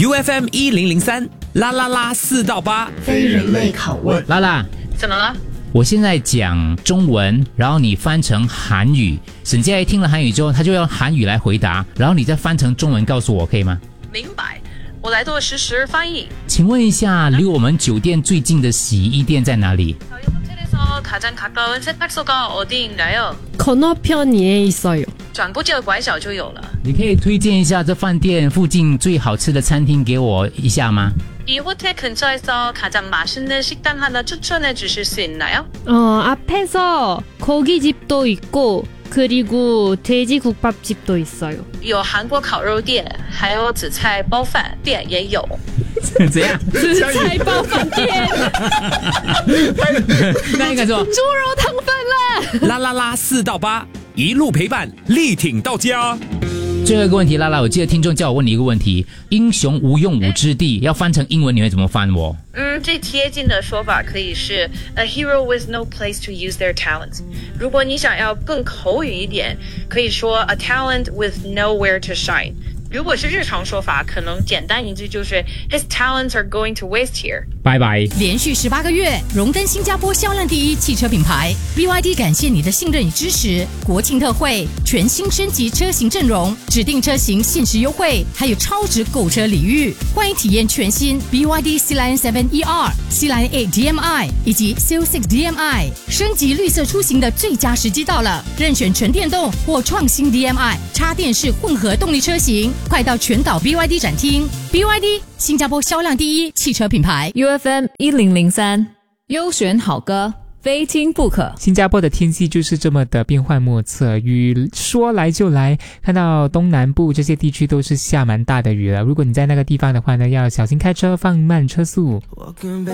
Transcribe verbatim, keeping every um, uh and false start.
U F M 一零零三啦啦啦四到八， 非人类拷问。 拉拉， 怎么了？ 我现在讲中文，然后你翻成韩语，沈佳宜听了韩语之后，他就用韩语来回答，然后你再翻成中文告诉我，可以吗？ 明白，我来做实时翻译。 请问一下，离我们酒店最近的洗衣店在哪里？ 가장 가까운 세탁소가 어디인가요? 건너편에 있어요. 转过这个拐角就有了。 你可以推荐一下这饭店附近最好吃的餐厅给我一下吗？ 이 호텔 근처에서 가장 맛있는 식당 하나 추천해 주실 수 있나요? 어, 앞에서 고기집도 있고 그리고 돼지국밥집도 있어요. 有韩国烤肉店，还有紫菜包饭店也有。 怎样？ 紫菜包饭店。 那应该说猪肉汤饭啦。 啦啦啦四到八，一路陪伴，力挺到家。 最后一个问题，拉拉，我记得听众叫我问你一个问题：英雄无用武之地，要翻成英文你会怎么翻我？ 嗯，最贴近的说法可以是 a hero with no place to use their talents。如果你想要更口语一点，可以说 a talent with nowhere to shine。如果是日常说法，可能简单一句就是 His talents are going to waste here。 拜拜。 连续十八个月，荣登新加坡销量第一汽车品牌 B Y D， 感谢你的信任与支持。国庆特惠，全新升级车型阵容，指定车型限时优惠，还有超值购车礼遇。欢迎体验全新 B Y D C Line 七 E R、C Line 八 D M I 以及 C L 六 D M I， 升级绿色出行的最佳时机到了。任选纯电动或创新 D M I、插电式混合动力车型。快到全岛 B Y D 展厅 ，B Y D 新加坡销量第一汽车品牌 U F M 一零零三，优选好歌，非听不可。 新加坡的天气就是这么的变幻莫测，雨说来就来，看到东南部这些地区都是下蛮大的雨了。如果你在那个地方的话呢，要小心开车，放慢车速。